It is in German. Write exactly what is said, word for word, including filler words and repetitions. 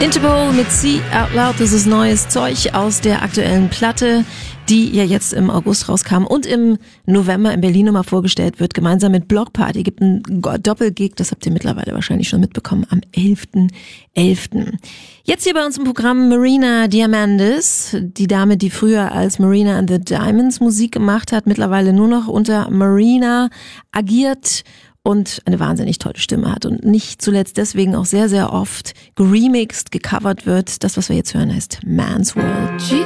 Interpol mit See Out Loud, das ist neues Zeug aus der aktuellen Platte, die ja jetzt im August rauskam und im November in Berlin nochmal vorgestellt wird, gemeinsam mit Block Party. Gibt einen Doppelgig, das habt ihr mittlerweile wahrscheinlich schon mitbekommen, am elften elften Jetzt hier bei uns im Programm Marina Diamandis, die Dame, die früher als Marina and the Diamonds Musik gemacht hat, mittlerweile nur noch unter Marina agiert und eine wahnsinnig tolle Stimme hat und nicht zuletzt deswegen auch sehr, sehr oft geremixed, gecovert wird. Das, was wir jetzt hören, heißt Man's World.